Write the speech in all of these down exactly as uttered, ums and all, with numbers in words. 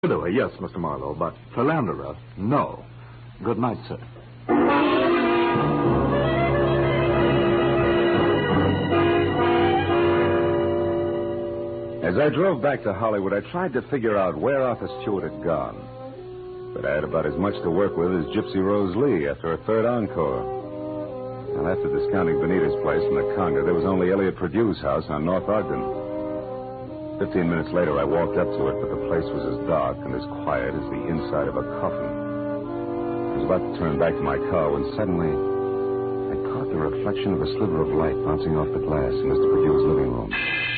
Widower, yes, Mister Marlowe, but philanderer, no. Good night, sir. As I drove back to Hollywood, I tried to figure out where Arthur Stewart had gone. But I had about as much to work with as Gypsy Rose Lee after her third encore. And after discounting Benita's place in the Conga, there was only Elliot Perdue's house on North Ogden. Fifteen minutes later, I walked up to it, but the place was as dark and as quiet as the inside of a coffin. I was about to turn back to my car when suddenly I caught the reflection of a sliver of light bouncing off the glass in Mister Perdue's living room.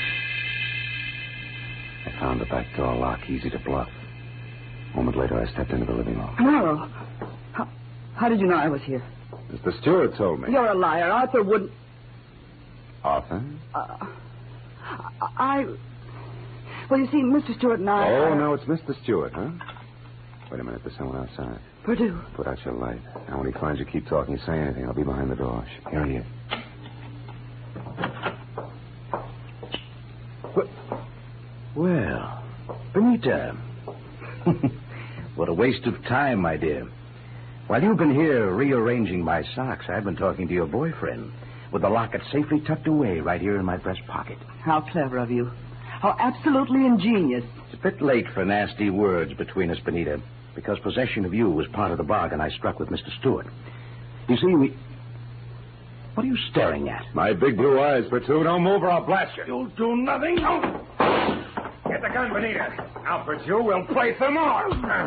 I found the back door lock easy to bluff. A moment later, I stepped into the living room. Marlowe, how, how did you know I was here? Mister Stewart told me. You're a liar. Arthur wouldn't... Arthur? Uh, I... Well, you see, Mister Stewart and I... Oh, uh, no, it's Mister Stewart, huh? Wait a minute, there's someone outside. Perdue. Put out your light. Now, when he finds you, keep talking. Say anything. I'll be behind the door. Here he is. Well, Benita. What a waste of time, my dear. While you've been here rearranging my socks, I've been talking to your boyfriend with the locket safely tucked away right here in my breast pocket. How clever of you. How absolutely ingenious. It's a bit late for nasty words between us, Benita, because possession of you was part of the bargain I struck with Mister Stewart. You see, we... What are you staring at? My big blue eyes, Perdue. Don't move or I'll blast you. You'll do nothing. No. Get the gun, Benita. Now, Perdue, we'll play some more.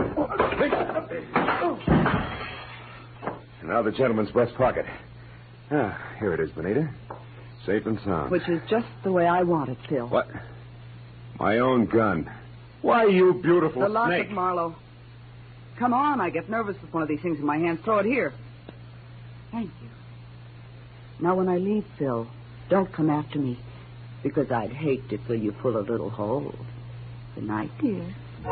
Now the gentleman's breast pocket. Ah, here it is, Benita. Safe and sound. Which is just the way I want it, Phil. What? My own gun. Why, you beautiful The locket, snake. Marlowe. Come on, I get nervous with one of these things in my hands. Throw it here. Thank you. Now, when I leave, Phil, don't come after me, because I'd hate to fill you full of little holes. Good night, dear.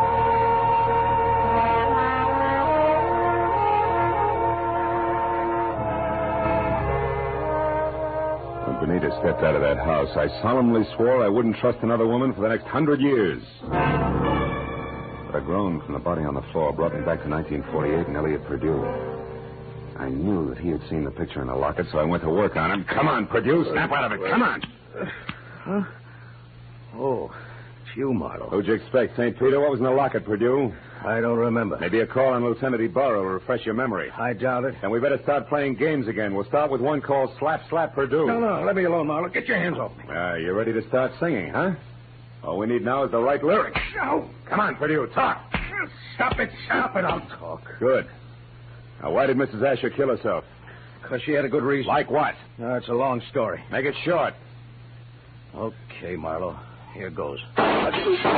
When Benita stepped out of that house, I solemnly swore I wouldn't trust another woman for the next hundred years. But a groan from the body on the floor brought me back to nineteen forty-eight and Elliot Perdue. I knew that he had seen the picture in the locket, so I went to work on him. Come on, Perdue, snap out of it. Come on. Huh? Oh, it's you, Marlowe. Who'd you expect, Saint Peter? What was in the locket, Perdue? I don't remember. Maybe a call on Lieutenant Ibarra will refresh your memory. I doubt it. Then we better start playing games again. We'll start with one called Slap Slap Perdue. No, no, let me alone, Marlowe. Get your hands off me. Ah, you ready to start singing, huh? All we need now is the right lyrics. No. Come on, Perdue, talk. Stop it, stop it. I'll talk. Good. Now, why did Missus Asher kill herself? Because she had a good reason. Like what? No, it's a long story. Make it short. Okay, Marlowe. Here goes.